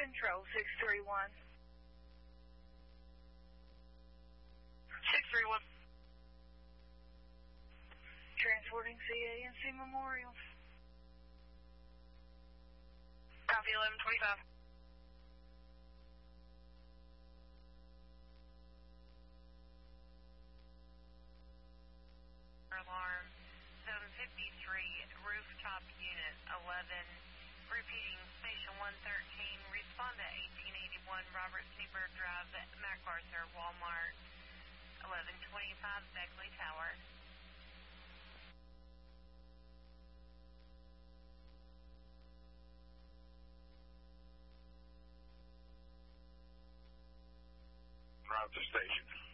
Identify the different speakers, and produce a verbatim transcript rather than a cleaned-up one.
Speaker 1: Control six three one.
Speaker 2: six three one.
Speaker 1: Transporting C A N C Memorial.
Speaker 2: Copy eleven twenty-five.
Speaker 3: Alarm zone fifty-three, rooftop unit eleven, repeating station one thirteen, respond to eighteen eighty-one Robert Seabird Drive, MacArthur, Walmart, eleven twenty-five Beckley Tower.
Speaker 4: Drive to station.